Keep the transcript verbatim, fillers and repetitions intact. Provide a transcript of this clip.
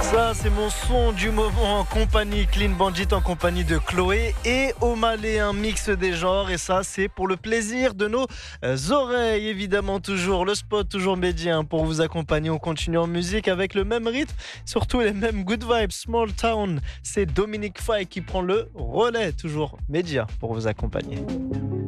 Ça, c'est mon son du moment en compagnie Clean Bandit, en compagnie de Chloé et O'Malley, un mix des genres. Et ça, c'est pour le plaisir de nos euh, oreilles, évidemment. Toujours le spot, toujours média pour vous accompagner. On continue en musique avec le même rythme, surtout les mêmes good vibes. Small Town, c'est Dominique Fay qui prend le relais, toujours média pour vous accompagner.